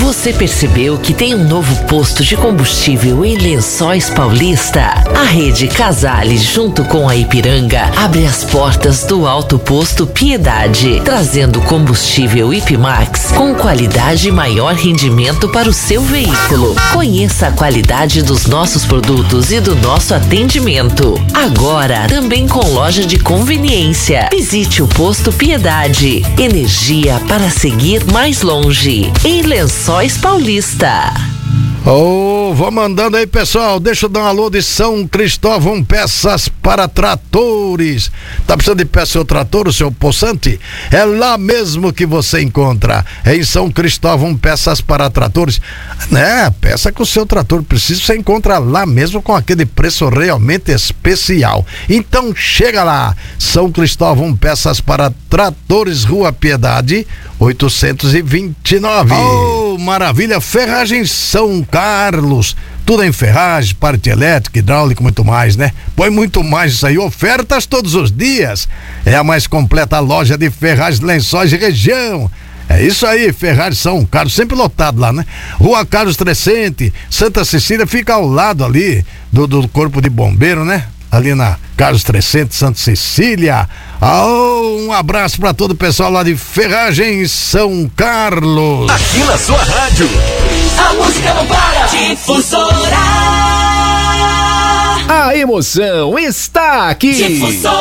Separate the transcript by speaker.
Speaker 1: Você percebeu que tem um novo posto de combustível em Lençóis Paulista? A rede Casale, junto com a Ipiranga, abre as portas do Alto Posto Piedade, trazendo combustível Ipimax com qualidade e maior rendimento para o seu veículo. Conheça a qualidade dos nossos produtos e do nosso atendimento. Agora, também com loja de conveniência. Visite o Posto Piedade. Energia para seguir mais longe. Em Lençóis Paulista.
Speaker 2: Vou mandando aí, pessoal. Deixa eu dar um alô de São Cristóvão Peças para Tratores. Tá precisando de peça seu trator, o seu poçante? É lá mesmo que você encontra. É em São Cristóvão Peças para Tratores. Né? Peça que o seu trator precisa, você encontra lá mesmo com aquele preço realmente especial. Então chega lá. São Cristóvão Peças para Tratores, Rua Piedade, 829. Maravilha, Ferragens São Carlos, tudo em ferragem, parte elétrica, hidráulica, muito mais, né? Põe muito mais isso aí, ofertas todos os dias. É a mais completa loja de ferragens, lençóis e região. É isso aí, Ferragens São Carlos, sempre lotado lá, né? Rua Carlos Crescente, Santa Cecília, fica ao lado ali do Corpo de Bombeiro, né? Ali na Carlos Crescente, Santa Cecília. Um abraço para todo o pessoal lá de Ferragens São Carlos.
Speaker 3: Aqui na sua rádio, a música não para. Difusora.
Speaker 4: A emoção está aqui.
Speaker 3: Difusora.